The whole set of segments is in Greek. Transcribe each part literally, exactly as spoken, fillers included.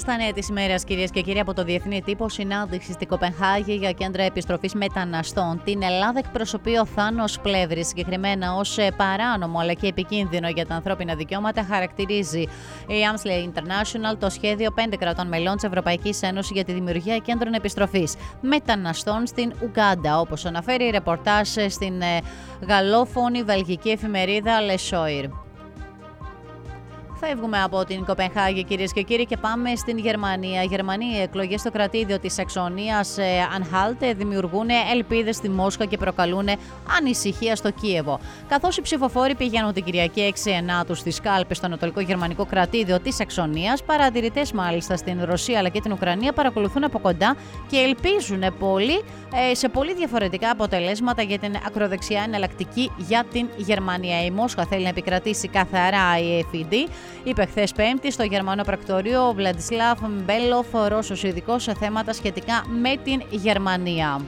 Στα νέα της ημέρας, κυρίες και κύριοι, από το Διεθνή Τύπο, συνάντηση στην Κοπενχάγη για κέντρα επιστροφής μεταναστών. Την Ελλάδα εκπροσωπεί ο Θάνος Πλεύρης, συγκεκριμένα ως παράνομο αλλά και επικίνδυνο για τα ανθρώπινα δικαιώματα, χαρακτηρίζει η Amnesty International το σχέδιο πέντε κρατών μελών της Ευρωπαϊκής Ένωσης για τη δημιουργία κέντρων επιστροφής μεταναστών στην Ουγκάντα, όπως αναφέρει η ρεπορτάζ στην γαλλόφωνη βελγική εφημερίδα Le Soir. Φεύγουμε από την Κοπενχάγη, κυρίες και κύριοι, και πάμε στην Γερμανία. Οι Γερμανοί εκλογές στο κρατήδιο της Σαξονίας Ανχάλτ δημιουργούν ελπίδες στη Μόσχα και προκαλούν ανησυχία στο Κίεβο. Καθώς οι ψηφοφόροι πηγαίνουν την Κυριακή έξι ενάτου στις κάλπες στο ανατολικό γερμανικό κρατήδιο της Σαξονίας, παρατηρητές μάλιστα στην Ρωσία αλλά και την Ουκρανία παρακολουθούν από κοντά και ελπίζουν πολύ, σε πολύ διαφορετικά αποτελέσματα για την ακροδεξιά εναλλακτική για την Γερμανία. Η Μόσχα θέλει να επικρατήσει καθαρά η εφ ι ντι. Είπε χθες Πέμπτη στο γερμανό πρακτορείο ο Βλαντισλάβ Μπέλοφ, Ρώσος ειδικός σε θέματα σχετικά με την Γερμανία.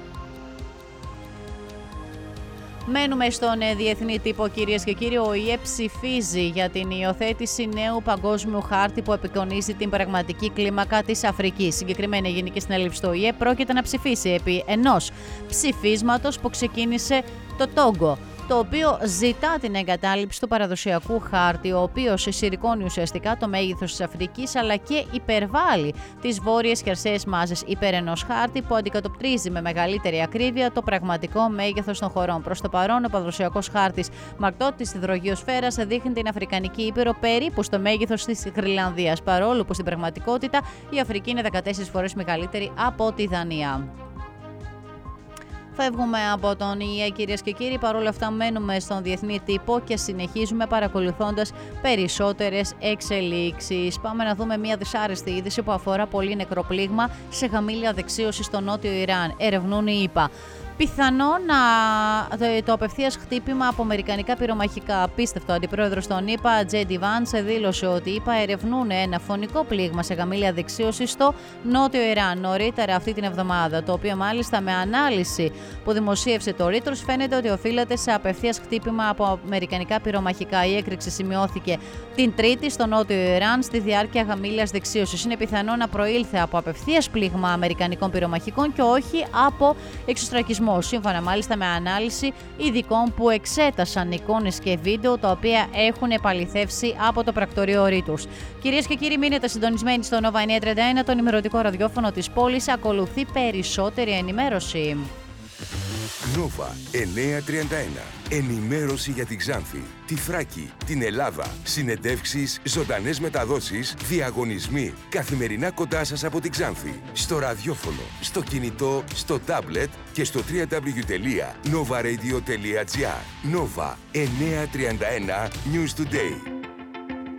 Μένουμε στον Διεθνή Τύπο, κυρίες και κύριοι. Ο ΙΕ ψηφίζει για την υιοθέτηση νέου παγκόσμιου χάρτη που απεικονίζει την πραγματική κλίμακα της Αφρικής. Συγκεκριμένα, η Γενική Συνέλευση του ΙΕ πρόκειται να ψηφίσει επί ενός ψηφίσματος που ξεκίνησε το Τόγκο, το οποίο ζητά την εγκατάλειψη του παραδοσιακού χάρτη, ο οποίος συρρικώνει ουσιαστικά το μέγεθος της Αφρικής αλλά και υπερβάλλει τις βόρειες χερσαίες μάζες υπέρ ενός χάρτη που αντικατοπτρίζει με μεγαλύτερη ακρίβεια το πραγματικό μέγεθος των χωρών. Προς το παρόν, ο παραδοσιακός χάρτης μαρκτότητας της υδρογεωσφαίρας δείχνει την Αφρικανική Ήπειρο περίπου στο μέγεθος της Γροιλανδίας, παρόλο που στην πραγματικότητα η Αφρική είναι δεκατέσσερις φορές μεγαλύτερη από τη Δανία. Φεύγουμε από τον ΙΕ, κυρίες και κύριοι, παρόλα αυτά μένουμε στον Διεθνή Τύπο και συνεχίζουμε παρακολουθώντας περισσότερες εξελίξεις. Πάμε να δούμε μια δυσάρεστη είδηση που αφορά πολύ νεκροπλήγμα σε γαμήλια δεξίωση στο νότιο Ιράν. Ερευνούν οι ΗΠΑ. Πιθανό να το απευθείας χτύπημα από αμερικανικά πυρομαχικά. Απίστευτο. Ο αντιπρόεδρος των ΗΠΑ, Τζέι ντι Vance, δήλωσε ότι οι ΗΠΑ ερευνούν ένα φωνικό πλήγμα σε γαμήλια δεξίωση στο νότιο Ιράν νωρίτερα αυτή την εβδομάδα. Το οποίο, μάλιστα, με ανάλυση που δημοσίευσε το Reuters, φαίνεται ότι οφείλεται σε απευθείας χτύπημα από αμερικανικά πυρομαχικά. Η έκρηξη σημειώθηκε την Τρίτη στο νότιο Ιράν στη διάρκεια γαμήλιας δεξίωσης. Είναι πιθανό να προήλθε από απευθείας πλήγμα αμερικανικών πυρομαχικών και όχι από εξωστρακισμό. Σύμφωνα μάλιστα με ανάλυση ειδικών που εξέτασαν εικόνες και βίντεο τα οποία έχουν επαληθεύσει από το πρακτορείο Reuters. Κυρίες και κύριοι, μείνετε συντονισμένοι στο Nova εννιακόσια τριάντα ένα, το ενημερωτικό ραδιόφωνο της πόλης. Ακολουθεί περισσότερη ενημέρωση. Nova εννιακόσια τριάντα ένα. Ενημέρωση για την Ξάνθη, τη Θράκη, την Ελλάδα. Συνεντεύξεις, ζωντανές μεταδόσεις, διαγωνισμοί. Καθημερινά κοντά σας από την Ξάνθη. Στο ραδιόφωνο, στο κινητό, στο τάμπλετ και στο double-u double-u double-u τελεία nova radio τελεία gr. Nova εννιακόσια τριάντα ένα News Today.